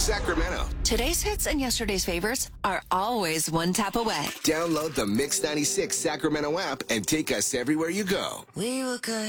Sacramento. Today's hits and yesterday's favorites are always one tap away. Download the Mix 96 Sacramento app and take us everywhere you go. We were good.